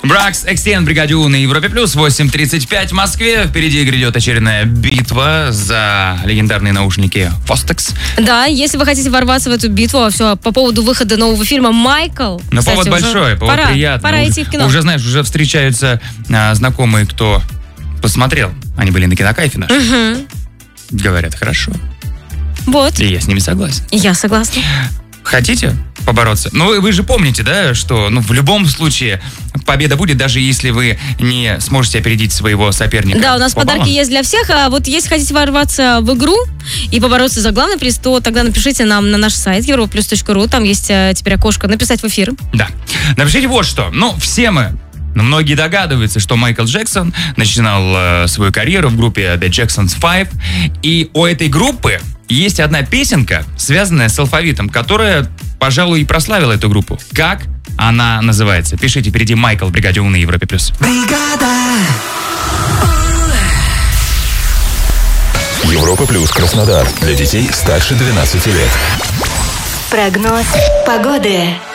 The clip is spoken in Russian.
Бракс Экстен, Бригадю на Европе Плюс, 8:35 в Москве. Впереди грядет очередная битва за легендарные наушники Fostex. Да, если вы хотите ворваться в эту битву, все по поводу выхода нового фильма «Майкл». Но кстати, повод большой, повод приятный. Пора идти в кино. Уже, знаешь, уже встречаются знакомые, кто посмотрел. Они были на Кинокайфе наши. Угу. Говорят, хорошо. Вот. И я с ними согласен. Я согласна. Хотите побороться? Ну, вы же помните, да, что в любом случае победа будет, даже если вы не сможете опередить своего соперника. Да, у нас подарки есть для всех. А вот если хотите ворваться в игру и побороться за главный приз, то тогда напишите нам на наш сайт europlus.ru. Там есть теперь окошко «Написать в эфир». Да. Напишите вот что. Все мы... многие догадываются, что Майкл Джексон начинал свою карьеру в группе The Jacksons 5. И у этой группы есть одна песенка, связанная с алфавитом, которая, пожалуй, и прославила эту группу. Как она называется? Пишите, впереди Майкл, Бригаде на Европе+. Бригада! Европа Плюс Краснодар. Для детей старше 12 лет. Прогноз погоды.